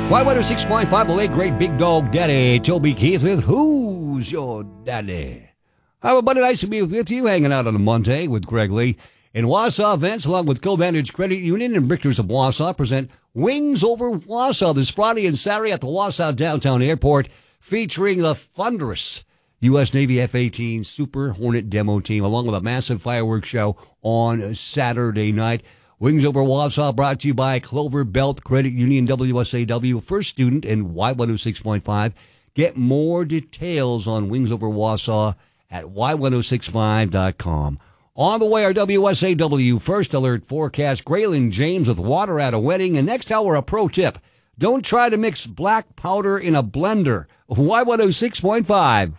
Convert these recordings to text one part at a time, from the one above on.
Y106.5, the late great Big Dog Daddy, Toby Keith with Who's Your Daddy? Everybody, nice to be with you, hanging out on a Monday with Greg Lee. In Wausau events, along with Co-Vantage Credit Union and Richters of Wausau, present Wings Over Wausau this Friday and Saturday at the Wausau Downtown Airport, featuring the thunderous U.S. Navy F-18 Super Hornet demo team, along with a massive fireworks show on Saturday night. Wings Over Wausau brought to you by Clover Belt Credit Union, WSAW, First Student, and Y106.5. Get more details on Wings Over Wausau at y1065.com. On the way, our WSAW First Alert forecast, Graylin James with water at a wedding. And next hour, a pro tip. Don't try to mix black powder in a blender. Y106.5.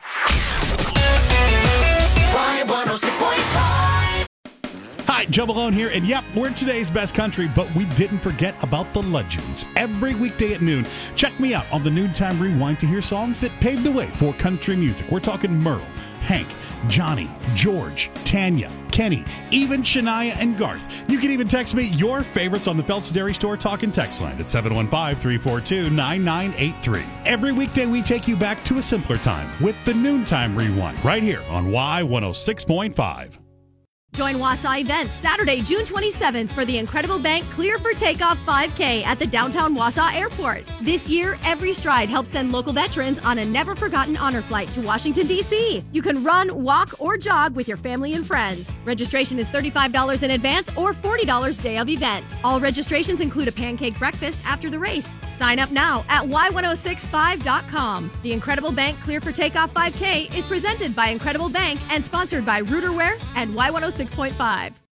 Y106.5. Hi, Joe Malone here, and yep, we're today's best country, but we didn't forget about the legends. Every weekday at noon, check me out on the Noontime Rewind to hear songs that paved the way for country music. We're talking Merle, Hank, Johnny, George, Tanya, Kenny, even Shania and Garth. You can even text me your favorites on the Phelps Dairy Store Talk and Text line at 715-342-9983. Every weekday, we take you back to a simpler time with the Noontime Rewind right here on Y106.5. Join Wausau Events Saturday, June 27th for the Incredible Bank Clear for Takeoff 5K at the downtown Wausau Airport. This year, every stride helps send local veterans on a never-forgotten honor flight to Washington, D.C. You can run, walk, or jog with your family and friends. Registration is $35 in advance or $40 day of event. All registrations include a pancake breakfast after the race. Sign up now at y1065.com. The Incredible Bank Clear for Takeoff 5K is presented by Incredible Bank and sponsored by Rooterware and Y106.5.